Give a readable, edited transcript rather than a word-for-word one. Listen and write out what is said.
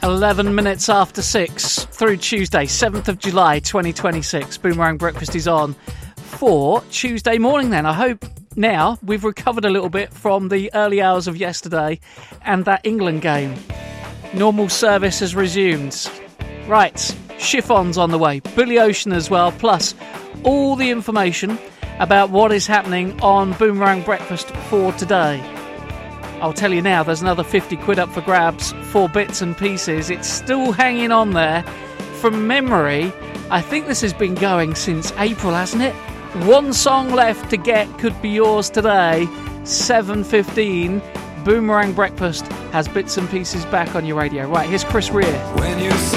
11 minutes after 6 through Tuesday, 7th of July 2026. Boomerang Breakfast is on for Tuesday morning then. I hope now we've recovered a little bit from the early hours of yesterday and that England game. Normal service has resumed. Right, Chiffon's on the way, Billy Ocean as well, plus all the information about what is happening on Boomerang Breakfast for today. I'll tell you now, there's another 50 quid up for grabs for Bits and Pieces. It's still hanging on there. From memory, I think this has been going since April, hasn't it? One song left to get could be yours today. 7:15. Boomerang Breakfast has Bits and Pieces back on your radio. Right, here's Chris Rea. When you